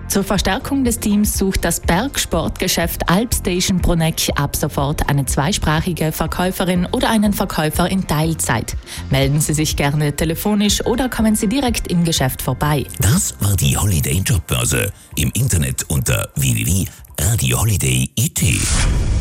Zur Verstärkung des Teams sucht das Bergsportgeschäft Alpstation Bruneck ab sofort eine zweisprachige Verkäuferin oder einen Verkäufer in Teilzeit. Melden Sie sich gerne telefonisch oder kommen Sie direkt im Geschäft vorbei. Das war die Holiday Jobbörse. Im Internet unter www.radioholiday.it.